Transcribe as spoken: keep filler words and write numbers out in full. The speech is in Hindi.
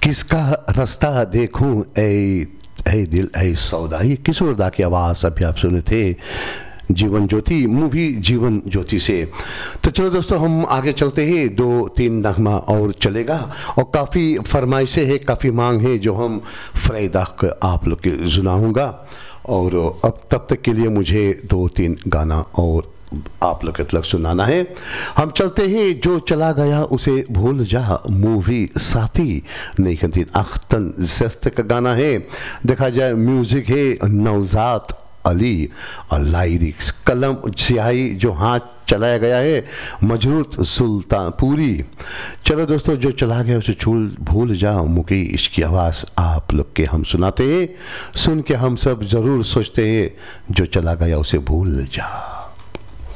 किसका रास्ता देखूं ए ए दिल ए सौदा, ये किशोर दा की आवाज़ अभी आप सुने थे जीवन ज्योति मूवी जीवन ज्योति से। तो चलो दोस्तों हम आगे चलते हैं, दो तीन नगमा और चलेगा और काफ़ी फरमाइशें हैं, काफ़ी मांग है जो हम फ़रीदा को आप लोग के सुनाऊँगा। और अब तब तक के लिए मुझे दो तीन गाना और आप लोग के तक सुनाना है। हम चलते हैं, जो चला गया उसे भूल जा मूवी साथी नहीं अख्तन जस्त का गाना है। देखा जाए म्यूज़िक है नौजात अली और लाइरिक्स कलम स्याही जो हाथ चलाया गया है मजरूत सुल्तानपुरी। चलो दोस्तों, जो चला गया उसे छूल भूल जाओ मुकेश की आवाज़ आप लोग के हम सुनाते हैं। सुन के हम सब ज़रूर सोचते हैं जो चला गया उसे भूल जा।